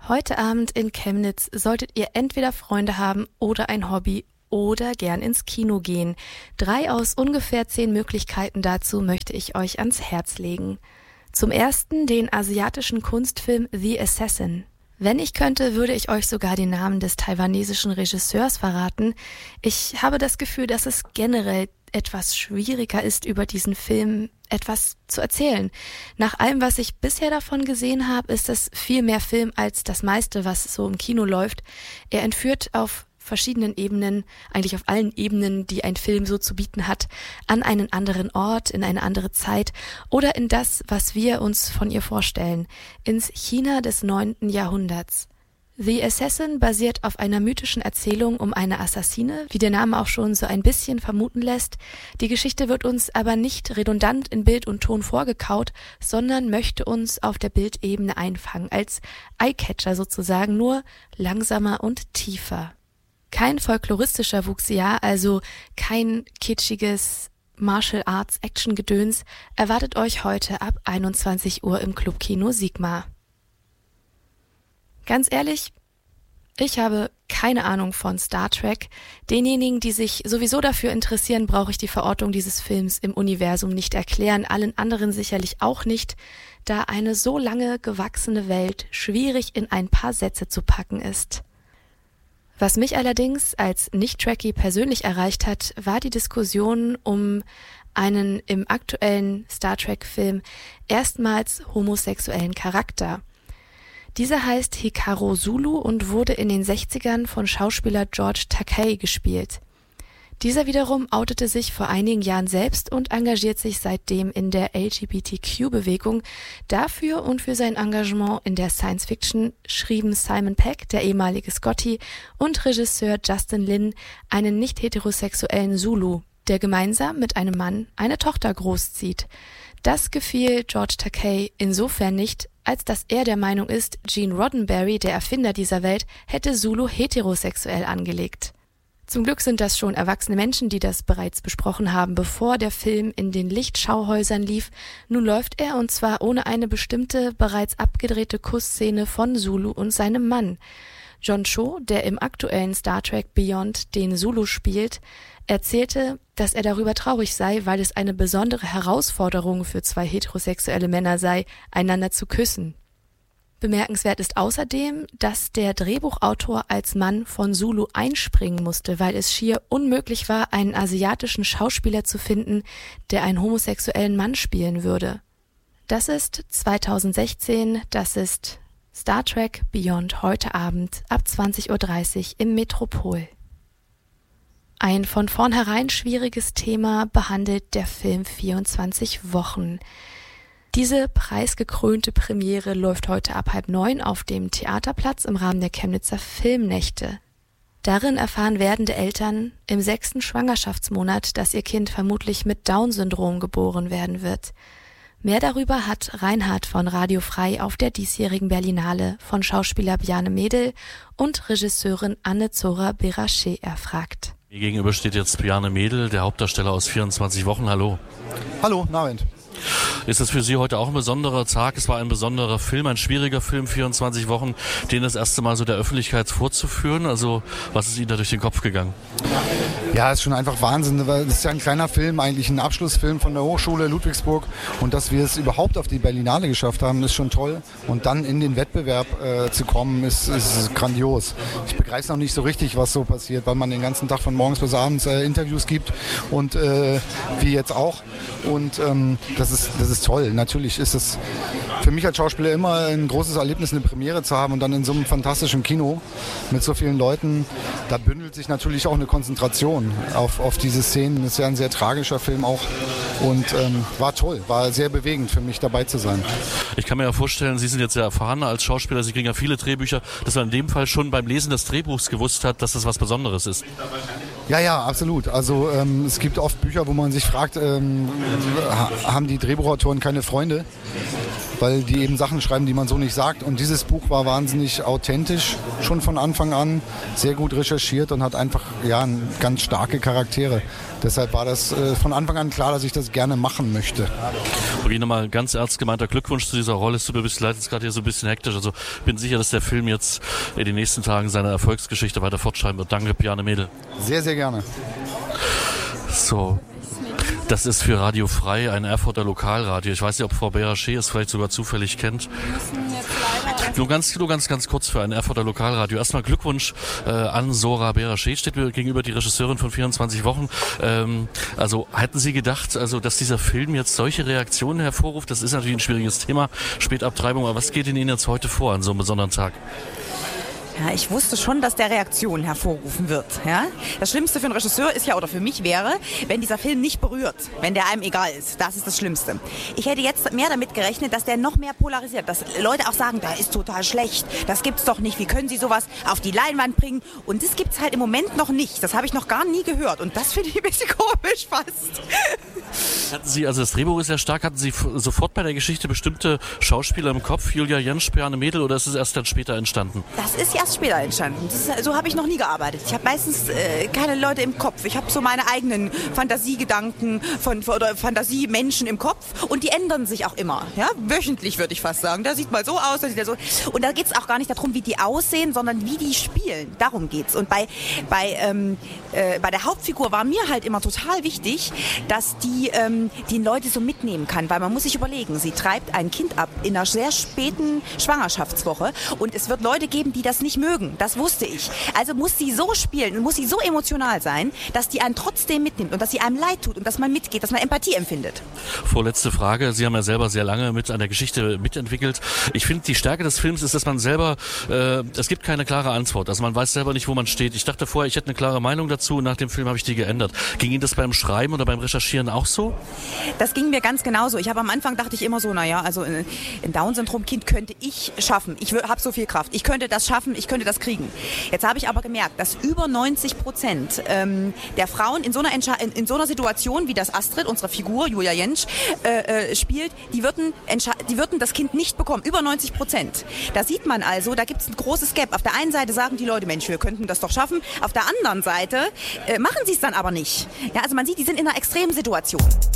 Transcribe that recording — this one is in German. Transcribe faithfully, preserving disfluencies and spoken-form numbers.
Heute Abend in Chemnitz solltet ihr entweder Freunde haben oder ein Hobby oder gern ins Kino gehen. Drei aus ungefähr zehn Möglichkeiten dazu möchte ich euch ans Herz legen. Zum ersten den asiatischen Kunstfilm The Assassin. Wenn ich könnte, würde ich euch sogar den Namen des taiwanesischen Regisseurs verraten. Ich habe das Gefühl, dass es generell etwas schwieriger ist, über diesen Film etwas zu erzählen. Nach allem, was ich bisher davon gesehen habe, ist es viel mehr Film als das meiste, was so im Kino läuft. Er entführt auf verschiedenen Ebenen, eigentlich auf allen Ebenen, die ein Film so zu bieten hat, an einen anderen Ort, in eine andere Zeit oder in das, was wir uns von ihr vorstellen, ins China des neunten Jahrhunderts. The Assassin basiert auf einer mythischen Erzählung um eine Assassine, wie der Name auch schon so ein bisschen vermuten lässt. Die Geschichte wird uns aber nicht redundant in Bild und Ton vorgekaut, sondern möchte uns auf der Bildebene einfangen, als Eyecatcher sozusagen, nur langsamer und tiefer. Kein folkloristischer Wuxia, also kein kitschiges Martial Arts Action Gedöns, erwartet euch heute ab einundzwanzig Uhr im Clubkino Sigma. Ganz ehrlich, ich habe keine Ahnung von Star Trek. Denjenigen, die sich sowieso dafür interessieren, brauche ich die Verortung dieses Films im Universum nicht erklären, allen anderen sicherlich auch nicht, da eine so lange gewachsene Welt schwierig in ein paar Sätze zu packen ist. Was mich allerdings als Nicht-Trekkie persönlich erreicht hat, war die Diskussion um einen im aktuellen Star Trek-Film erstmals homosexuellen Charakter. Dieser heißt Hikaru Sulu und wurde in den sechzigern von Schauspieler George Takei gespielt. Dieser wiederum outete sich vor einigen Jahren selbst und engagiert sich seitdem in der L G B T Q-Bewegung. Dafür und für sein Engagement in der Science-Fiction schrieben Simon Pegg, der ehemalige Scotty, und Regisseur Justin Lin einen nicht-heterosexuellen Zulu, der gemeinsam mit einem Mann eine Tochter großzieht. Das gefiel George Takei insofern nicht, als dass er der Meinung ist, Gene Roddenberry, der Erfinder dieser Welt, hätte Zulu heterosexuell angelegt. Zum Glück sind das schon erwachsene Menschen, die das bereits besprochen haben, bevor der Film in den Lichtschauhäusern lief. Nun läuft er, und zwar ohne eine bestimmte, bereits abgedrehte Kussszene von Zulu und seinem Mann. John Cho, der im aktuellen Star Trek Beyond den Zulu spielt, erzählte, dass er darüber traurig sei, weil es eine besondere Herausforderung für zwei heterosexuelle Männer sei, einander zu küssen. Bemerkenswert ist außerdem, dass der Drehbuchautor als Mann von Zulu einspringen musste, weil es schier unmöglich war, einen asiatischen Schauspieler zu finden, der einen homosexuellen Mann spielen würde. Das ist zweitausendsechzehn, das ist Star Trek Beyond heute Abend ab zwanzig Uhr dreißig im Metropol. Ein von vornherein schwieriges Thema behandelt der Film vierundzwanzig Wochen. Diese preisgekrönte Premiere läuft heute ab halb neun auf dem Theaterplatz im Rahmen der Chemnitzer Filmnächte. Darin erfahren werdende Eltern im sechsten Schwangerschaftsmonat, dass ihr Kind vermutlich mit Down-Syndrom geboren werden wird. Mehr darüber hat Reinhard von Radio Frei auf der diesjährigen Berlinale von Schauspieler Bjarne Mädel und Regisseurin Anne-Zora Berache erfragt. Mir gegenüber steht jetzt Bjarne Mädel, der Hauptdarsteller aus vierundzwanzig Wochen. Hallo. Hallo, guten Abend. Ist das für Sie heute auch ein besonderer Tag? Es war ein besonderer Film, ein schwieriger Film, vierundzwanzig Wochen, den das erste Mal so der Öffentlichkeit vorzuführen. Also was ist Ihnen da durch den Kopf gegangen? Ja, ist schon einfach Wahnsinn, weil das ist ja ein kleiner Film, eigentlich ein Abschlussfilm von der Hochschule Ludwigsburg, und dass wir es überhaupt auf die Berlinale geschafft haben, ist schon toll, und dann in den Wettbewerb äh, zu kommen, ist, ist grandios. Ich begreife noch nicht so richtig, was so passiert, weil man den ganzen Tag von morgens bis abends äh, Interviews gibt, und äh, wie jetzt auch, und ähm, das ist, das ist toll. Natürlich ist es für mich als Schauspieler immer ein großes Erlebnis, eine Premiere zu haben, und dann in so einem fantastischen Kino mit so vielen Leuten, da bündelt sich natürlich auch eine Konzentration auf, auf diese Szenen. Das ist ja ein sehr tragischer Film auch, und ähm, war toll, war sehr bewegend für mich, dabei zu sein. Ich kann mir ja vorstellen, Sie sind jetzt sehr erfahrener als Schauspieler, Sie kriegen ja viele Drehbücher, dass man in dem Fall schon beim Lesen des Drehbuchs gewusst hat, dass das was Besonderes ist. Ja, ja, absolut. Also ähm, es gibt oft Bücher, wo man sich fragt, ähm, ha- haben die Drehbuchautoren keine Freunde? weil die eben Sachen schreiben, die man so nicht sagt. Und dieses Buch war wahnsinnig authentisch, schon von Anfang an, sehr gut recherchiert und hat einfach ja, ganz starke Charaktere. Deshalb war das äh, von Anfang an klar, dass ich das gerne machen möchte. Okay, nochmal ganz ernst gemeinter Glückwunsch zu dieser Rolle. Es tut mir ein bisschen leid, jetzt gerade hier so ein bisschen hektisch. Also bin sicher, dass der Film jetzt in den nächsten Tagen seine Erfolgsgeschichte weiter fortschreiben wird. Danke, Bjarne Mädel. Sehr, sehr gerne. So. Das ist für Radio Frei, ein Erfurter Lokalradio. Ich weiß nicht, ob Frau Berachet es vielleicht sogar zufällig kennt. Nur ganz, nur ganz, ganz kurz für ein Erfurter Lokalradio. Erstmal Glückwunsch äh, an Sora Berachet, steht mir gegenüber, die Regisseurin von vierundzwanzig Wochen. Ähm, also hätten Sie gedacht, also dass dieser Film jetzt solche Reaktionen hervorruft? Das ist natürlich ein schwieriges Thema, Spätabtreibung. Aber was geht in Ihnen jetzt heute vor an so einem besonderen Tag? Ja, ich wusste schon, dass der Reaktionen hervorrufen wird. Ja? Das Schlimmste für einen Regisseur ist ja, oder für mich wäre, wenn dieser Film nicht berührt, wenn der einem egal ist. Das ist das Schlimmste. Ich hätte jetzt mehr damit gerechnet, dass der noch mehr polarisiert, dass Leute auch sagen, der ist total schlecht, das gibt's doch nicht, wie können Sie sowas auf die Leinwand bringen? Und das gibt's halt im Moment noch nicht. Das habe ich noch gar nie gehört und das finde ich ein bisschen komisch fast. Hatten Sie, also das Drehbuch ist ja stark, hatten Sie f- sofort bei der Geschichte bestimmte Schauspieler im Kopf, Julia Jentsch, Bjarne Mädel, oder ist es erst dann später entstanden? Das ist erst später entstanden. Das ist, so habe ich noch nie gearbeitet. Ich habe meistens äh, keine Leute im Kopf. Ich habe so meine eigenen Fantasiegedanken von, von, oder Fantasiemenschen im Kopf und die ändern sich auch immer. Ja? Wöchentlich würde ich fast sagen. Der sieht mal so aus, der sieht ja so. Und da geht es auch gar nicht darum, wie die aussehen, sondern wie die spielen. Darum geht's. Und bei, bei, ähm, äh, bei der Hauptfigur war mir halt immer total wichtig, dass die ähm, die Leute so mitnehmen kann, weil man muss sich überlegen, sie treibt ein Kind ab in einer sehr späten Schwangerschaftswoche und es wird Leute geben, die das nicht mögen. Das wusste ich. Also muss sie so spielen und muss sie so emotional sein, dass die einen trotzdem mitnimmt und dass sie einem leid tut und dass man mitgeht, dass man Empathie empfindet. Vorletzte Frage. Sie haben ja selber sehr lange mit an der Geschichte mitentwickelt. Ich finde, die Stärke des Films ist, dass man selber, äh, es gibt keine klare Antwort. Also man weiß selber nicht, wo man steht. Ich dachte vorher, ich hätte eine klare Meinung dazu und nach dem Film habe ich die geändert. Ging Ihnen das beim Schreiben oder beim Recherchieren auch so? Das ging mir ganz genauso. Ich habe am Anfang dachte ich immer so, naja, also ein Down-Syndrom-Kind könnte ich schaffen. Ich habe so viel Kraft. Ich könnte das schaffen, ich könnte das kriegen. Jetzt habe ich aber gemerkt, dass über neunzig Prozent ähm, der Frauen in so, einer Entsche- in, in so einer Situation, wie das Astrid, unsere Figur, Julia Jentsch, äh, äh, spielt, die würden, entsche- die würden das Kind nicht bekommen. Über neunzig Prozent. Da sieht man also, da gibt es ein großes Gap. Auf der einen Seite sagen die Leute, Mensch, wir könnten das doch schaffen. Auf der anderen Seite äh, machen sie es dann aber nicht. Ja, also man sieht, die sind in einer extremen Situation.